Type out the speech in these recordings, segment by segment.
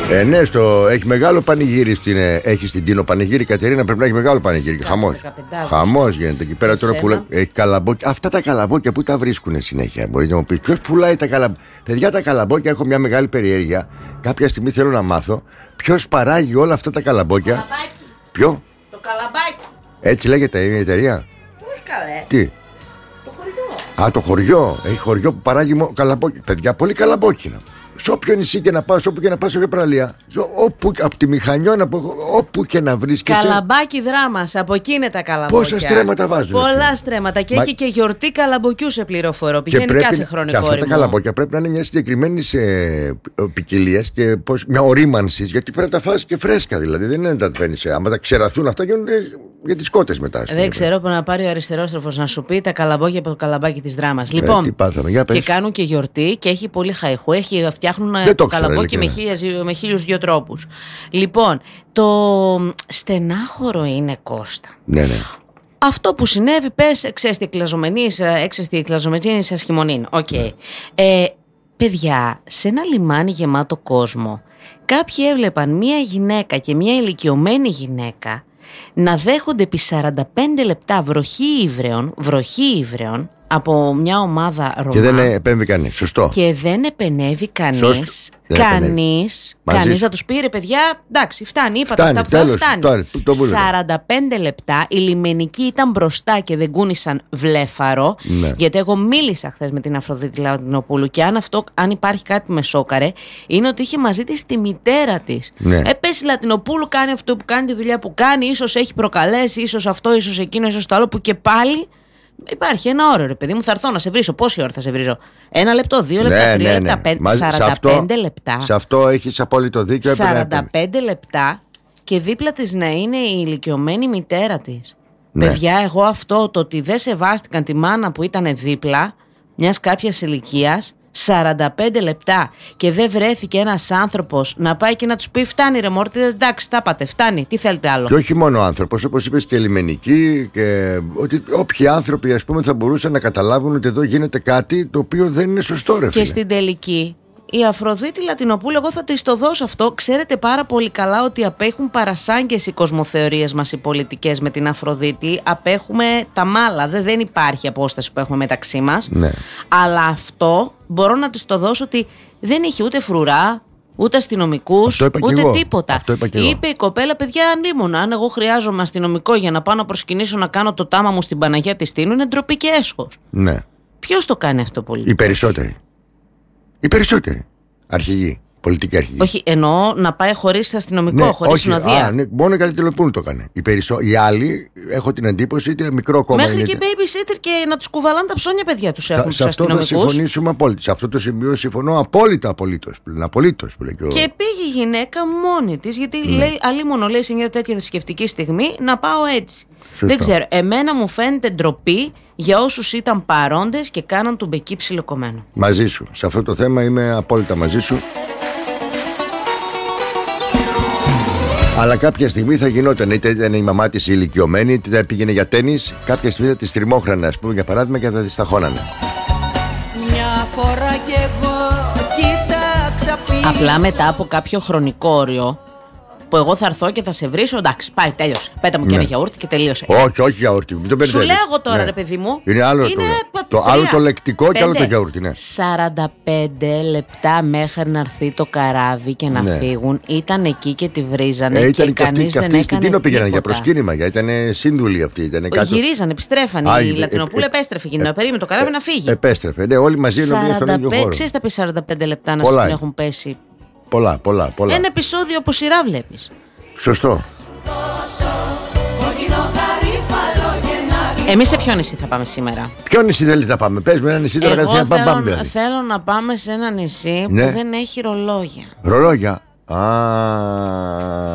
Ναι, έχει μεγάλο πανηγύρι έχει στην Τίνο πανηγύρι. Κατερίνα, πρέπει να έχει μεγάλο πανηγύρι. Χαμός γίνεται εκεί πέρα τώρα που έχει καλαμπόκια. Αυτά τα καλαμπόκια που τα βρίσκουν συνέχεια? Μπορείτε να μου πείτε ποιος πουλάει τα καλαμπόκια? Παιδιά, τα καλαμπόκια έχω μια μεγάλη περιέργεια. Κάποια στιγμή θέλω να μάθω ποιος παράγει όλα αυτά τα καλαμπόκια. Το καλαμπάκι. Ποιο? Το καλαμπάκι. Έτσι λέγεται η εταιρεία? Όχι καλέ. Τι? Το χωριό. Α, το χωριό. Έχει χωριό που παράγει καλαμπόκια. Παιδιά, πολύ καλαμπόκινα. Σε όποιο νησί και να πας, όπου και να πας, όχι παραλία. Από τη Μηχανιώνα, όπου και να βρίσκεσαι. Καλαμπάκι Δράμας, από εκεί είναι τα καλαμπόκια. Πόσα στρέμματα βάζουν? Πολλά στρέμματα. Και έχει και γιορτή καλαμποκιού, σε πληροφορώ. Πηγαίνει κάθε χρόνο. Και αυτά τα καλαμπόκια πρέπει να είναι μια συγκεκριμένη ποικιλία και μια ορίμανση, γιατί πρέπει να τα φας και φρέσκα. Δηλαδή δεν είναι να τα παίρνει. Άμα τα ξεραθούν αυτά, γίνονται για τις κότες μετά. Δεν ξέρω που να πάρει ο αριστερόστροφος να σου πει τα καλαμπόκια από το καλαμπάκι της Δράμας. Λοιπόν, και κάνουν και γιορτή και έχει πολύ χαϊχού. Φτιάχνουν το καλαμπόκι με 1002 τρόπους. Λοιπόν, το στενάχωρο είναι, Κώστα. Ναι. Αυτό που συνέβη, πες, έξεστη κλαζομενής ασχημονήν. Οκ. Παιδιά, σε ένα λιμάνι γεμάτο κόσμο, κάποιοι έβλεπαν μία γυναίκα και μία ηλικιωμένη γυναίκα να δέχονται επί 45 λεπτά βροχή ύβρεων από μια ομάδα Ρωμά. Και δεν επέμβει κανείς. Σωστό. Και δεν επενεύει κανείς. Κανείς να τους πει, ρε παιδιά, εντάξει, φτάνει, είπατε αυτά που θα φτάνει. 45 λεπτά, οι λιμενικοί ήταν μπροστά και δεν κούνησαν βλέφαρο. Ναι. Γιατί εγώ μίλησα χθες με την Αφροδίτη Λατινοπούλου και αν υπάρχει κάτι που με σόκαρε, είναι ότι είχε μαζί της τη μητέρα της. Ναι. Πες η Λατινοπούλου κάνει αυτό που κάνει, τη δουλειά που κάνει, ίσως έχει προκαλέσει, ίσως αυτό, ίσως εκείνο, ίσως το άλλο, που και πάλι. Υπάρχει ένα όριο, ρε παιδί μου, θα έρθω να σε βρίσω. Πόση ώρα θα σε βρίσω? 1 λεπτό, 2 λεπτά, 3 λεπτά, 45 λεπτά. Σε αυτό έχεις απόλυτο δίκιο. 45 λεπτά και δίπλα της να είναι η ηλικιωμένη μητέρα της. Ναι. Παιδιά, εγώ αυτό το ότι δεν σεβάστηκαν τη μάνα που ήταν δίπλα, μιας κάποιας ηλικίας, 45 λεπτά και δεν βρέθηκε ένας άνθρωπος να πάει και να τους πει φτάνει ρε μόρτιδες, εντάξει τα πάτε, φτάνει, τι θέλετε άλλο? Και όχι μόνο άνθρωπος, όπως είπες και λιμενικοί, και ότι όποιοι άνθρωποι ας πούμε θα μπορούσαν να καταλάβουν ότι εδώ γίνεται κάτι το οποίο δεν είναι σωστό, ρε φίλε. Και στην τελική η Αφροδίτη Λατινοπούλου, εγώ θα της το δώσω αυτό. Ξέρετε πάρα πολύ καλά ότι απέχουν παρασάγκες οι κοσμοθεωρίες μας οι πολιτικές με την Αφροδίτη. Απέχουμε τα μάλα, δεν υπάρχει απόσταση που έχουμε μεταξύ μας. Ναι. Αλλά αυτό μπορώ να της το δώσω, ότι δεν είχε ούτε φρουρά, ούτε αστυνομικούς, ούτε τίποτα. Είπε η κοπέλα, παιδιά, ανήμωνα. Αν εγώ χρειάζομαι αστυνομικό για να πάω να προσκυνήσω να κάνω το τάμα μου στην Παναγία της Τίνου, είναι ντροπή και έσχος. Ναι. Ποιος το κάνει αυτό πολιτικός? Οι περισσότεροι αρχηγοί, πολιτικοί αρχηγοί. Όχι, εννοώ να πάει χωρίς αστυνομικό, ναι, χωρίς συνοδεία. Ναι, μόνο η Καλιτελοπούλου το έκανε. Οι άλλοι, έχω την εντύπωση, είτε μικρό κόμμα. Μέχρι και babysitter και να τους κουβαλάνε τα ψώνια, παιδιά τους έχουν τους αστυνομικούς. Σε αυτό θα συμφωνήσουμε απόλυτα. Σε αυτό το σημείο συμφωνώ απόλυτα. Και πήγε η γυναίκα μόνη της, γιατί λέει, αλίμονο λέει σε μια τέτοια θρησκευτική στιγμή να πάω έτσι. Σωστό. Δεν ξέρω, εμένα μου φαίνεται ντροπή για όσους ήταν παρόντες και κάναν τον μπεκί ψιλοκομμένο. Μαζί σου, σε αυτό το θέμα είμαι απόλυτα μαζί σου. Αλλά κάποια στιγμή θα γινόταν, είτε ήταν η μαμά της ηλικιωμένη, είτε πήγαινε για τένις, κάποια στιγμή θα τη τριμώχρανε, ας πούμε, για παράδειγμα, και θα τη σταχώνανε. Μια φορά κι εγώ κοίταξα πίσω. Απλά μετά από κάποιο χρονικό όριο, που εγώ θα έρθω και θα σε βρίσω, εντάξει, πάει, τέλειωσε. Πέτα μου και ένα γιαούρτι και τελείωσε. Όχι γιαούρτι, μην το μπερδεύεις. Σου λέω εγώ τώρα, ρε παιδί μου. Είναι άλλο άλλο το λεκτικό και άλλο το γιαούρτι, ναι. 45 λεπτά μέχρι να έρθει το καράβι και να φύγουν. Ήταν εκεί και τη βρίζανε. Και κανείς δεν έκανε. Στην Τίνο πήγαιναν για προσκύνημα, γιατί ήταν σύνδουλοι αυτοί. Γυρίζανε, επιστρέφανε. Η Λατινοπούλου επέστρεφε και περίμενε το καράβι να φύγει. Επέστρεφε, ναι, όλοι μαζί στον ίδιο χώρο. Ξέρεις τα πει 45 λεπτά να σου έχουν πέσει. Πολλά. Ένα επεισόδιο από σειρά βλέπεις. Σωστό. Εμείς σε ποιο νησί θα πάμε σήμερα? Ποιο νησί θέλεις να πάμε? Πες με ένα νησί τώρα κατευθείαν πάμε. Θέλω να πάμε σε ένα νησί που δεν έχει ρολόγια. Ρολόγια?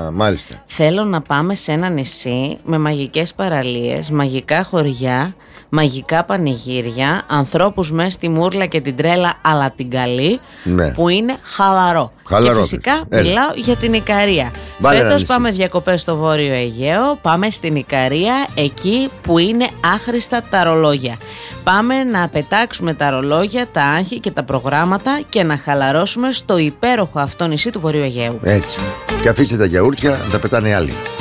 Μάλιστα. Θέλω να πάμε σε ένα νησί με μαγικές παραλίες, μαγικά χωριά, μαγικά πανηγύρια, ανθρώπους μέσα στη μούρλα και την τρέλα, αλλά την καλή, που είναι χαλαρό. Και φυσικά μιλάω για την Ικαρία. Φέτος πάμε διακοπές στο Βόρειο Αιγαίο, πάμε στην Ικαρία, εκεί που είναι άχρηστα τα ρολόγια. Πάμε να πετάξουμε τα ρολόγια, τα άγχη και τα προγράμματα και να χαλαρώσουμε στο υπέροχο αυτό νησί του Βορείου Αιγαίου. Έτσι. Και αφήστε τα γιαούρτια να τα πετάνε άλλοι.